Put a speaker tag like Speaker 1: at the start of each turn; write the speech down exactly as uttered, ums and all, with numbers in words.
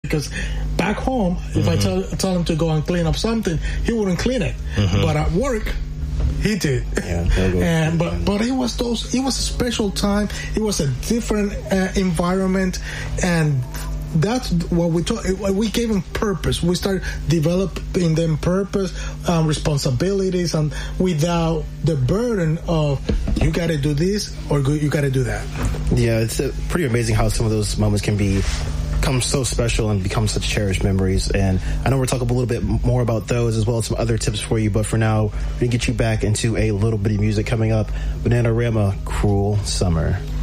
Speaker 1: because back home, if mm-hmm. I tell, tell him to go and clean up something, he wouldn't clean it. Mm-hmm. But at work, he did. Yeah, and but but it was those. It was a special time. It was a different uh, environment, and that's what we taught. We gave them purpose. We started developing them purpose, um, responsibilities, and without the burden of you got to do this or you got to do that.
Speaker 2: Yeah, it's uh, pretty amazing how some of those moments can be become so special and become such cherished memories. And I know we're talking a little bit more about those as well as some other tips for you, but for now, we're going to get you back into a little bit of music coming up. Bananarama, Cruel Summer.